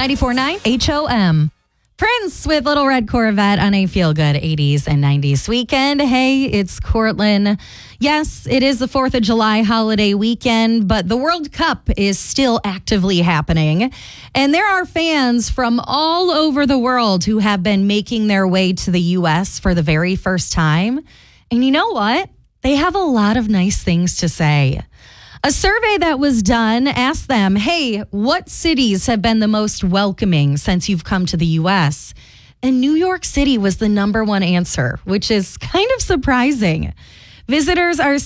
94.9 HOM. Prince with Little Red Corvette on a feel-good 80s and 90s weekend. Hey, it's Cortland. Yes, it is the 4th of July holiday weekend, but the World Cup is still actively happening. And there are fans from all over the world who have been making their way to the U.S. for the very first time. And you know what? They have a lot of nice things to say. A survey that was done asked them, hey, what cities have been the most welcoming since you've come to the U.S.? And New York City was the number one answer, which is kind of surprising. Visitors are